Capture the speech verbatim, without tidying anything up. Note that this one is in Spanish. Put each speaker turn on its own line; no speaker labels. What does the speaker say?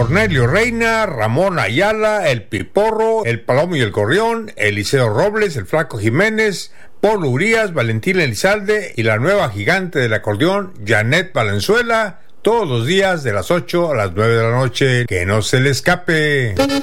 Cornelio Reina, Ramón Ayala, El Piporro, El Palomo y el Gorrión, Eliseo Robles, El Flaco Jiménez, Polo Urias, Valentín Elizalde y la nueva gigante del acordeón, Janet Valenzuela, todos los días de las ocho a las nueve de la noche. ¡Que no se le escape!